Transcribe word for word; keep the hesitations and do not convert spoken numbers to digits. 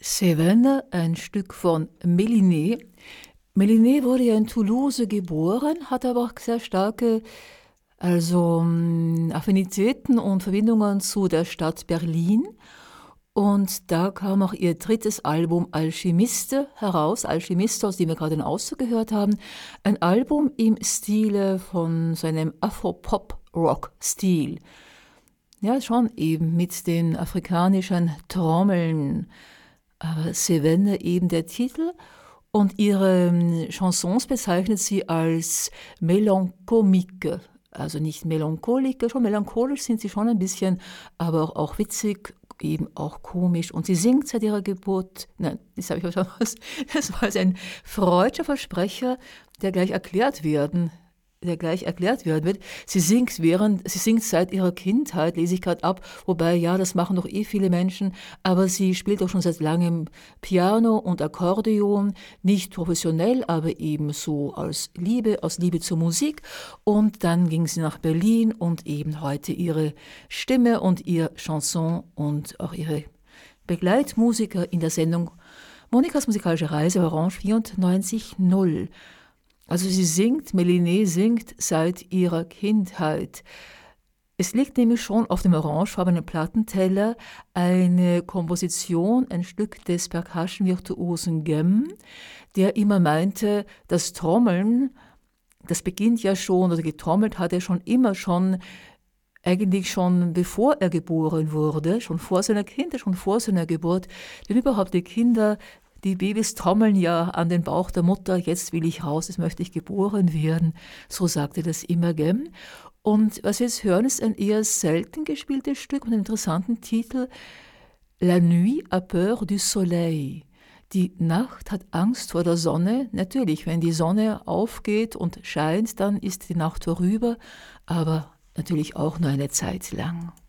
Cévennes, ein Stück von Méliné. Méliné wurde ja in Toulouse geboren, hat aber auch sehr starke also, mm, Affinitäten und Verbindungen zu der Stadt Berlin. Und da kam auch ihr drittes Album Alchimiste heraus, Alchimiste, aus dem wir gerade den Auszug gehört haben. Ein Album im Stile von so einem Afro-Pop-Rock-Stil. Ja, schon eben mit den afrikanischen Trommeln. Aber Cévennes eben der Titel. Und ihre ähm, Chansons bezeichnet sie als melancomique. Also nicht melancholique, schon melancholisch sind sie schon ein bisschen, aber auch, auch witzig, eben auch komisch. Und sie singt seit ihrer Geburt, nein, das habe ich schon was, das war also ein freudscher Versprecher, der gleich erklärt werden der gleich erklärt werden wird. Sie singt während, sie singt seit ihrer Kindheit, lese ich gerade ab, wobei, ja, das machen doch eh viele Menschen, aber sie spielt auch schon seit langem Piano und Akkordeon, nicht professionell, aber eben so als Liebe, aus Liebe zur Musik. Und dann ging sie nach Berlin und eben heute ihre Stimme und ihr Chanson und auch ihre Begleitmusiker in der Sendung Monikas musikalische Reise, Orange vierundneunzig null. Also sie singt, Méliné singt seit ihrer Kindheit. Es liegt nämlich schon auf dem orangefarbenen Plattenteller eine Komposition, ein Stück des Percussion-Virtuosen Gem, der immer meinte, das Trommeln, das beginnt ja schon, oder getrommelt hat er schon immer schon, eigentlich schon bevor er geboren wurde, schon vor seiner Kindheit, schon vor seiner Geburt, denn überhaupt die Kinder, die Babys trommeln ja an den Bauch der Mutter, jetzt will ich raus, jetzt möchte ich geboren werden. So sagte das immer Gem. Und was wir jetzt hören, ist ein eher selten gespieltes Stück mit einem interessanten Titel La nuit a peur du soleil. Die Nacht hat Angst vor der Sonne. Natürlich, wenn die Sonne aufgeht und scheint, dann ist die Nacht vorüber, aber natürlich auch nur eine Zeit lang.